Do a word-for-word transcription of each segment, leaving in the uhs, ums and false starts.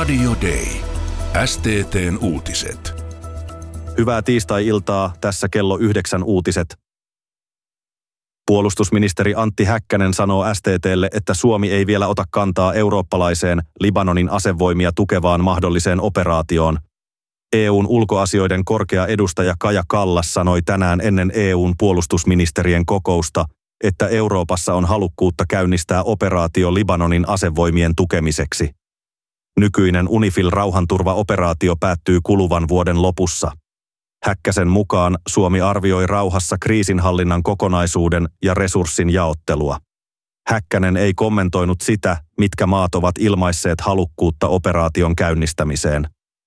Radio Day. S T T:n uutiset. Hyvää tiistai-iltaa, tässä kello yhdeksän uutiset. Puolustusministeri Antti Häkkänen sanoo S T T:lle, että Suomi ei vielä ota kantaa eurooppalaiseen Libanonin asevoimia tukevaan mahdolliseen operaatioon. E U:n ulkoasioiden korkea edustaja Kaja Kallas sanoi tänään ennen E U:n puolustusministerien kokousta, että Euroopassa on halukkuutta käynnistää operaatio Libanonin asevoimien tukemiseksi. Nykyinen UNIFIL-rauhanturvaoperaatio päättyy kuluvan vuoden lopussa. Häkkäsen mukaan Suomi arvioi rauhassa kriisinhallinnan kokonaisuuden ja resurssin jaottelua. Häkkänen ei kommentoinut sitä, mitkä maat ovat ilmaisseet halukkuutta operaation käynnistämiseen.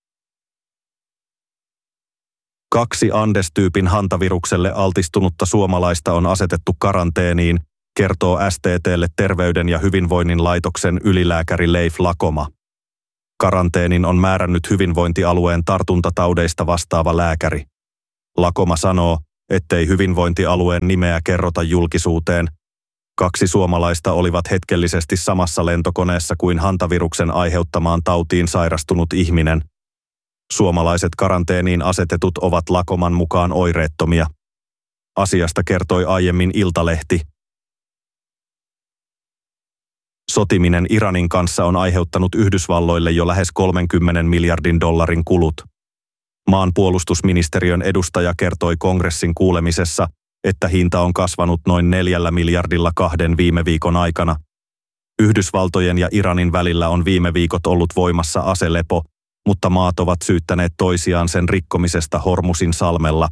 Kaksi Andes-tyypin hantavirukselle altistunutta suomalaista on asetettu karanteeniin, kertoo S T T:lle Terveyden ja hyvinvoinnin laitoksen ylilääkäri Leif Lakoma. Karanteenin on määrännyt hyvinvointialueen tartuntataudeista vastaava lääkäri. Lakoma sanoo, ettei hyvinvointialueen nimeä kerrota julkisuuteen. Kaksi suomalaista olivat hetkellisesti samassa lentokoneessa kuin hantaviruksen aiheuttamaan tautiin sairastunut ihminen. Suomalaiset karanteeniin asetetut ovat Lakoman mukaan oireettomia. Asiasta kertoi aiemmin Iltalehti. Sotiminen Iranin kanssa on aiheuttanut Yhdysvalloille jo lähes kolmenkymmenen miljardin dollarin kulut. Maan puolustusministeriön edustaja kertoi kongressin kuulemisessa, että hinta on kasvanut noin neljällä miljardilla kahden viime viikon aikana. Yhdysvaltojen ja Iranin välillä on viime viikot ollut voimassa aselepo, mutta maat ovat syyttäneet toisiaan sen rikkomisesta Hormusin salmella.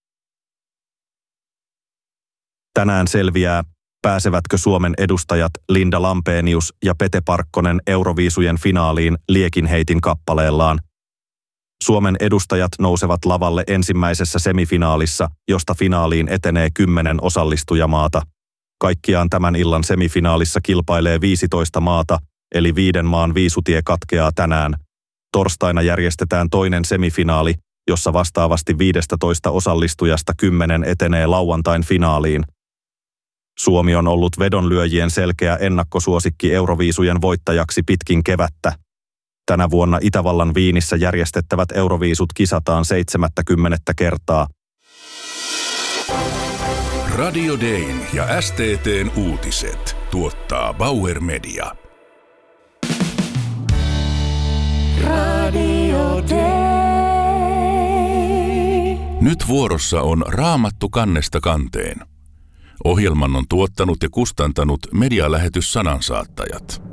Tänään selviää, pääsevätkö Suomen edustajat Linda Lampenius ja Pete Parkkonen Euroviisujen finaaliin liekinheitin kappaleellaan. Suomen edustajat nousevat lavalle ensimmäisessä semifinaalissa, josta finaaliin etenee kymmenen osallistujamaata. Kaikkiaan tämän illan semifinaalissa kilpailee viisitoista maata, eli viiden maan viisutie katkeaa tänään. Torstaina järjestetään toinen semifinaali, jossa vastaavasti viidestätoista osallistujasta kymmenen etenee lauantain finaaliin. Suomi on ollut vedonlyöjien selkeä ennakkosuosikki Euroviisujen voittajaksi pitkin kevättä. Tänä vuonna Itävallan Viinissä järjestettävät Euroviisut kisataan seitsemättäkymmenettä kertaa. Radio Dayn ja S T T:n uutiset tuottaa Bauer Media. Radio Day. Nyt vuorossa on Raamattu kannesta kanteen. Ohjelman on tuottanut ja kustantanut medialähetys Sanansaattajat.